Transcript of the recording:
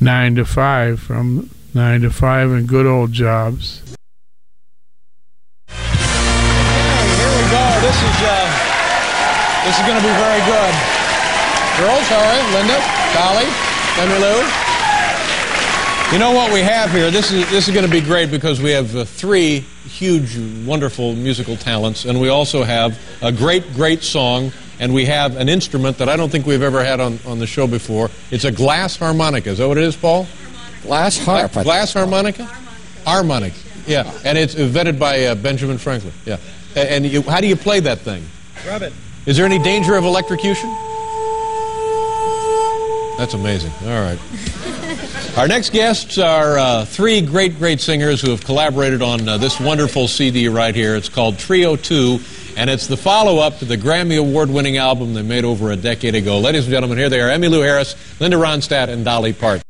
9 to 5 from 9 to 5 and good old jobs. Okay, here we go. This is going to be very good. Girls, all right. Linda, Dolly, Emmylou. You know what we have here? This is going to be great because we have three huge, wonderful musical talents, and we also have a great song, and we have an instrument that I don't think we've ever had on the show before. It's a glass harmonica. Is that what it is, Paul? Glass harp. Glass harmonica? Harmonica. Yeah, and it's invented by Benjamin Franklin. Yeah. And how do you play that thing? Rub it. Is there any danger of electrocution? That's amazing. All right. Our next guests are three great singers who have collaborated on this wonderful CD right here. It's called Trio 2, and it's the follow-up to the Grammy Award-winning album they made over a decade ago. Ladies and gentlemen, here they are, Emmylou Harris, Linda Ronstadt, and Dolly Parton.